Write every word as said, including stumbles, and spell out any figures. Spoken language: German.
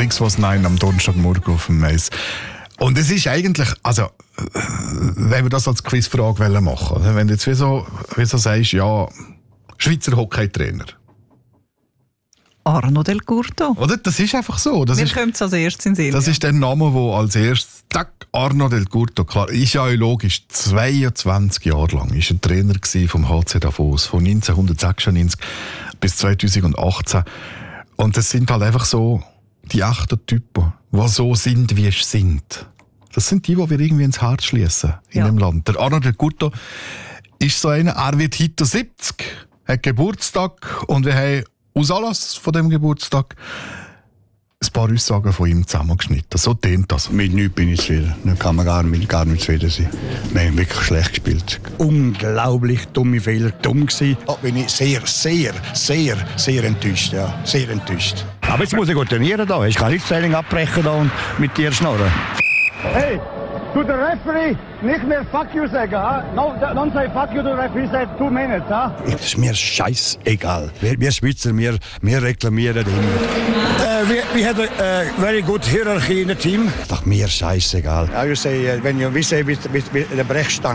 X was neun am Donnerstagmorgen auf dem Mais. Und es ist eigentlich, also, wenn wir das als Quizfrage machen wollen, wenn du jetzt wie so, wie so sagst, ja, Schweizer Hockeytrainer. Arno Del Curto. Oder? Das ist einfach so. Das Mir ist, kommt es als erstes in den Sinn. das ja. ist der Name, der als erstes, zack, Arno Del Curto, klar, ist ja logisch, zweiundzwanzig Jahre lang ist er Trainer vom H C Davos, von neunzehnhundertsechsundneunzig bis zweitausendachtzehn. Und das sind halt einfach so die echten Typen, die so sind, wie sie sind. Das sind die, die wir irgendwie ins Herz schließen in Ja. dem Land. Der Arno Del Curto ist so einer, er wird heute siebzig, hat Geburtstag und wir haben aus Anlass von dem Geburtstag ein paar Aussagen von ihm zusammengeschnitten. So tönt das. Mit nichts bin ich zufrieden. Da kann man gar, mit, gar nicht zufrieden sein. Wir haben wirklich schlecht gespielt. Unglaublich dumme Fehler. Dumm gewesen. Da bin ich sehr, sehr, sehr, sehr enttäuscht. Ja. Sehr enttäuscht. Aber jetzt muss ich gut trainieren. Da. Ich kann nicht das Training abbrechen da und mit dir schnurren. Hey, to the referee, nicht mehr fuck you sagen, ha? No, don't say fuck you, the referee said two minutes, ha? Das ist mir scheißegal. Wir, wir Schweizer, wir, wir reklamieren immer. Uh, we, we had a uh, very good hierarchy in the team. Doch mir scheißegal. I would say, uh, when you, we say with, with, with the Brechstange,